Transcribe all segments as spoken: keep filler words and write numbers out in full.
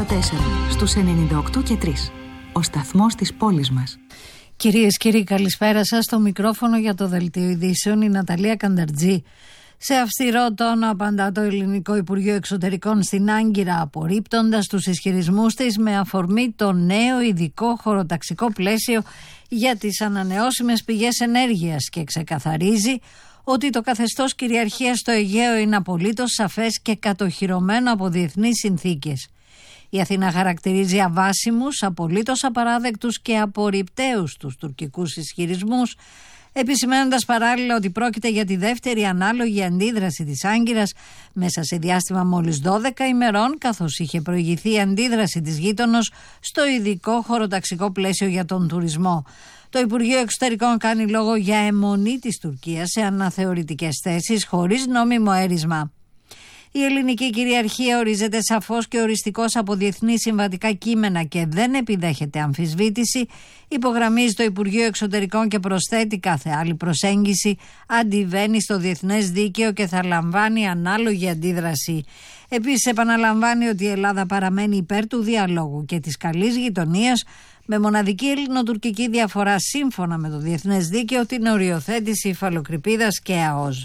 τέσσερα στους ενενήντα οκτώ και τρία. Ο σταθμός της πόλης μας. Κυρίες και κύριοι, καλησπέρα σας. Στο μικρόφωνο για το Δελτίο Ειδήσεων η Ναταλία Κανταρτζή. Σε αυστηρό τόνο απαντά το Ελληνικό Υπουργείο Εξωτερικών στην Άγκυρα, απορρίπτοντας τους ισχυρισμούς της με αφορμή το νέο ειδικό χωροταξικό πλαίσιο για τις ανανεώσιμες πηγές ενέργειας και ξεκαθαρίζει ότι το καθεστώς κυριαρχίας στο Αιγαίο είναι απολύτως σαφές και κατοχυρωμένο από διεθνείς συνθήκες. Η Αθήνα χαρακτηρίζει αβάσιμους, απολύτως απαράδεκτους και απορριπταίους τους τουρκικούς ισχυρισμούς, επισημαίνοντας παράλληλα ότι πρόκειται για τη δεύτερη ανάλογη αντίδραση της Άγκυρας μέσα σε διάστημα μόλις δώδεκα ημερών, καθώς είχε προηγηθεί η αντίδραση της γείτονος στο ειδικό χωροταξικό πλαίσιο για τον τουρισμό. Το Υπουργείο Εξωτερικών κάνει λόγο για αιμονή της Τουρκίας σε αναθεωρητικές θέσεις χωρίς νόμιμο έρισμα. Η ελληνική κυριαρχία ορίζεται σαφώς και οριστικώς από διεθνή συμβατικά κείμενα και δεν επιδέχεται αμφισβήτηση, υπογραμμίζει το Υπουργείο Εξωτερικών και προσθέτει κάθε άλλη προσέγγιση αντιβαίνει στο διεθνές δίκαιο και θα λαμβάνει ανάλογη αντίδραση. Επίσης επαναλαμβάνει ότι η Ελλάδα παραμένει υπέρ του διαλόγου και της καλής γειτονίας, με μοναδική ελληνοτουρκική διαφορά σύμφωνα με το διεθνές δίκαιο την οριοθέτηση υφαλοκρηπίδας και ΑΟΣ.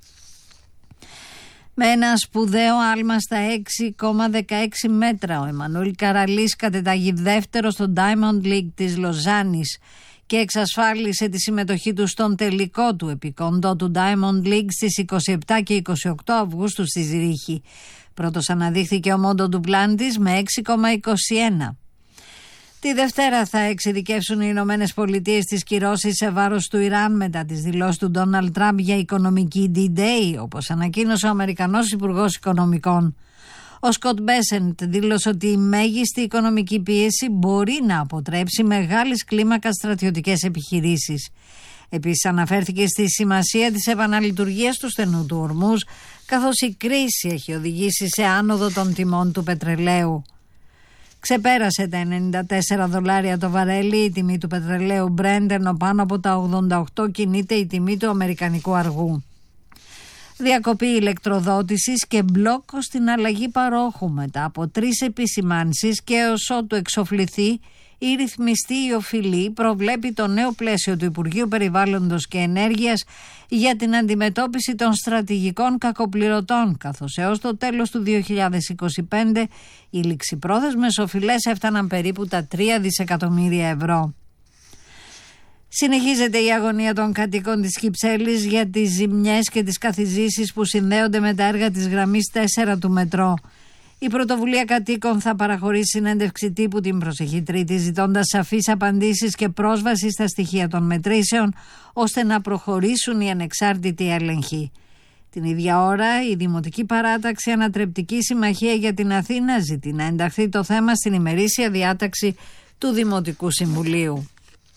Με ένα σπουδαίο άλμα στα έξι κόμμα δεκαέξι μέτρα, ο Εμμανουήλ Καραλής κατετάγει δεύτερο στο Diamond League της Λοζάνης και εξασφάλισε τη συμμετοχή του στον τελικό του επικόντο του Diamond League στις είκοσι επτά και είκοσι οκτώ Αυγούστου στη Ζηρίχη. Πρώτος αναδείχθηκε ο Μόντο Ντουπλάντης με έξι κόμμα είκοσι ένα. Τη Δευτέρα θα εξειδικεύσουν οι Ηνωμένες Πολιτείες τις κυρώσεις σε βάρος του Ιράν μετά τις δηλώσεις του Ντόναλντ Τραμπ για οικονομική D-Day, όπως ανακοίνωσε ο Αμερικανός Υπουργός Οικονομικών. Ο Σκοτ Μπέσεντ δήλωσε ότι η μέγιστη οικονομική πίεση μπορεί να αποτρέψει μεγάλης κλίμακας στρατιωτικές επιχειρήσεις. Επίσης αναφέρθηκε στη σημασία της επαναλειτουργίας του στενού του Ορμούζ, καθώς η κρίση έχει οδηγήσει σε άνοδο των τιμών του πετρελαίου. Ξεπέρασε τα ενενήντα τέσσερα δολάρια το βαρέλι η τιμή του πετρελαίου Brent, ενώ πάνω από τα ογδόντα οκτώ κινείται η τιμή του αμερικανικού αργού. Διακοπή ηλεκτροδότησης και μπλόκο στην αλλαγή παρόχου μετά από τρεις επισημάνσεις και έως ότου εξοφληθεί η ρυθμιστή η οφειλή, προβλέπει το νέο πλαίσιο του Υπουργείου Περιβάλλοντος και Ενέργειας για την αντιμετώπιση των στρατηγικών κακοπληρωτών, καθώς έως το τέλος του δύο χιλιάδες είκοσι πέντε οι ληξιπρόθεσμες οφειλές έφταναν περίπου τα τρία δισεκατομμύρια ευρώ. Συνεχίζεται η αγωνία των κατοίκων της Κυψέλης για τις ζημιές και τις καθιζήσεις που συνδέονται με τα έργα της γραμμής τέσσερα του μετρό. Η πρωτοβουλία κατοίκων θα παραχωρήσει συνέντευξη τύπου την προσεχή Τρίτη, ζητώντας σαφείς απαντήσεις και πρόσβαση στα στοιχεία των μετρήσεων, ώστε να προχωρήσουν οι ανεξάρτητοι έλεγχοι. Την ίδια ώρα, η Δημοτική Παράταξη Ανατρεπτική Συμμαχία για την Αθήνα ζητεί να ενταχθεί το θέμα στην ημερήσια διάταξη του Δημοτικού Συμβουλίου.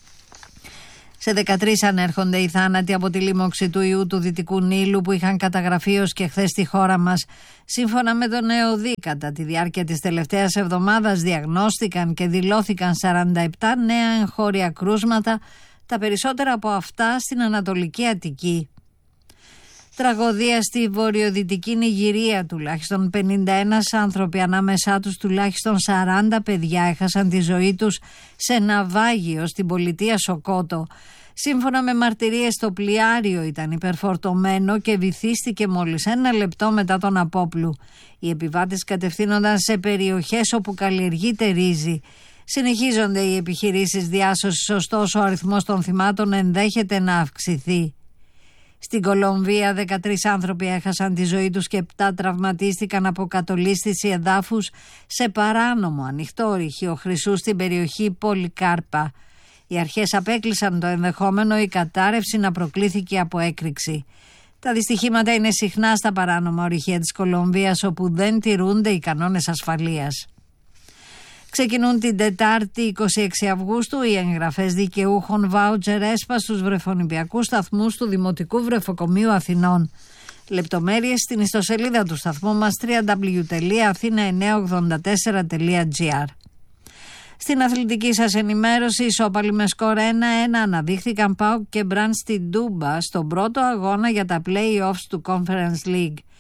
Σε δεκατρείς ανέρχονται οι θάνατοι από τη λίμωξη του ιού του Δυτικού Νείλου που είχαν καταγραφεί ως και χθες στη χώρα μας. Σύμφωνα με τον ΕΟΔΗ, κατά τη διάρκεια της τελευταίας εβδομάδας διαγνώστηκαν και δηλώθηκαν σαράντα επτά νέα εγχώρια κρούσματα, τα περισσότερα από αυτά στην Ανατολική Αττική. Τραγωδία στη βορειοδυτική Νιγηρία, τουλάχιστον πενήντα ένα άνθρωποι, ανάμεσά τους τουλάχιστον σαράντα παιδιά, έχασαν τη ζωή τους σε ναυάγιο στην πολιτεία Σοκότο. Σύμφωνα με μαρτυρίες, το πλοιάριο ήταν υπερφορτωμένο και βυθίστηκε μόλις ένα λεπτό μετά τον απόπλου. Οι επιβάτες κατευθύνονταν σε περιοχές όπου καλλιεργείται ρύζι. Συνεχίζονται οι επιχειρήσεις διάσωσης, ωστόσο ο αριθμός των θυμάτων ενδέχεται να αυξηθεί. Στην Κολομβία δεκατρείς άνθρωποι έχασαν τη ζωή τους και επτά τραυματίστηκαν από κατολίσθηση εδάφους σε παράνομο ανοιχτό ρηχείο χρυσού στην περιοχή Πολυκάρπα. Οι αρχές απέκλεισαν το ενδεχόμενο η κατάρρευση να προκλήθηκε από έκρηξη. Τα δυστυχήματα είναι συχνά στα παράνομα ορυχεία της Κολομβίας, όπου δεν τηρούνται οι κανόνες ασφαλείας. Ξεκινούν την Τετάρτη είκοσι έξι Αυγούστου οι εγγραφές δικαιούχων βάουτσερ ΕΣΠΑ στους βρεφονιπιακούς σταθμούς του Δημοτικού Βρεφοκομείου Αθηνών. Λεπτομέρειες στην ιστοσελίδα του σταθμού μας double-u double-u double-u τελεία αθήνα εννιακόσια ογδόντα τέσσερα τελεία τζι άρ. Στην αθλητική σας ενημέρωση, ισόπαλοι με σκορ ένα ένα αναδείχθηκαν ΠΑΟΚ και Μπραντ στην Τούμπα στον πρώτο αγώνα για τα play-offs του Conference League.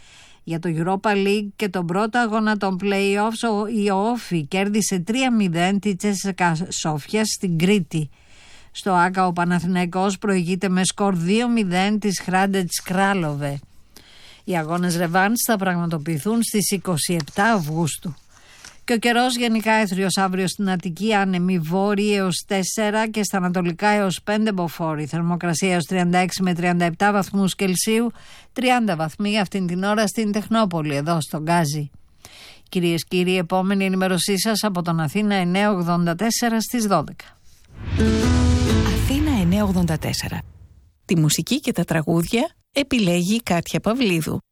Για το Europa League και τον πρώτο αγώνα των play-offs η Όφη κέρδισε τρία μηδέν τη Τσέσσεκα Σόφια στην Κρήτη. Στο Άκα ο Παναθηναϊκός προηγείται με σκορ δύο μηδέν της Hrádec Králové. Οι αγώνες ρεβάνς θα πραγματοποιηθούν στις είκοσι επτά Αυγούστου. Και ο καιρός γενικά έθριος αύριο στην Αττική, άνεμη βόρειοι έως τέσσερα και στα ανατολικά έως πέντε μποφόρ. Θερμοκρασία έως τριάντα έξι με τριάντα επτά βαθμούς Κελσίου, τριάντα βαθμοί αυτήν την ώρα στην Τεχνόπολη, εδώ στον Γκάζι. Κυρίες και κύριοι, επόμενη ενημέρωσή σας από τον Αθήνα εννιακόσια ογδόντα τέσσερα στις δώδεκα. Αθήνα εννιακόσια ογδόντα τέσσερα. Τη μουσική και τα τραγούδια επιλέγει η Κάτια Παυλίδου.